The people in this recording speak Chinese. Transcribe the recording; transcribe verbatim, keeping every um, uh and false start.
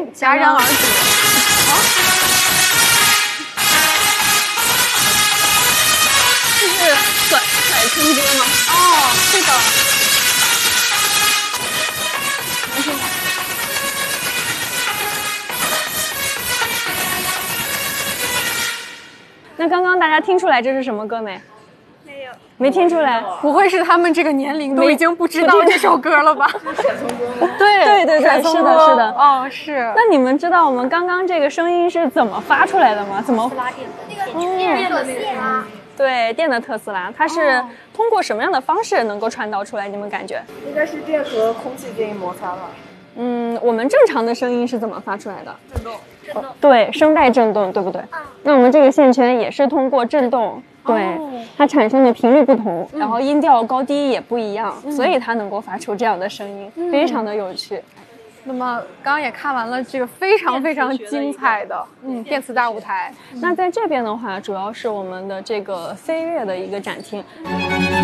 戛然而止。啊，这是甩甩春歌吗？哦，是的。 那刚刚大家听出来这是什么歌没？ 没有， 没听出来。 不会是他们这个年龄都已经不知道这首歌了吧？对对对对，是的，是的。 哦，是。 那你们知道我们刚刚这个声音是怎么发出来的吗？怎么？ 拉电的那个电的线啊。 对，电的特斯拉，它是通过什么样的方式能够传导出来？你们感觉？ 应该是电和空气进行摩擦吧。 嗯，我们正常的声音是怎么发出来的？ 震动，震动。 对，声带振动，对不对？ 啊。 那我们这个线圈也是通过振动，对， 哦、 它产生的频率不同，嗯、然后音调高低也不一样，嗯、所以它能够发出这样的声音，嗯、非常的有趣。 那么刚刚也看完了这个非常非常精彩的嗯电磁大舞台。 那在这边的话，主要是我们的这个飞跃的一个展厅。